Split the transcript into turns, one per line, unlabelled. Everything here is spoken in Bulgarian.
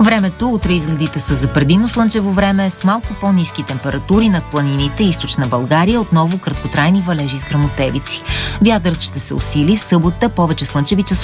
Времето утре изгледите са за предимно слънчево време с малко по-ниски температури над планините и източна България, отново краткотрайни валежи с гръмотевици. Вятърът ще се усили в събота, повече слънчеви часове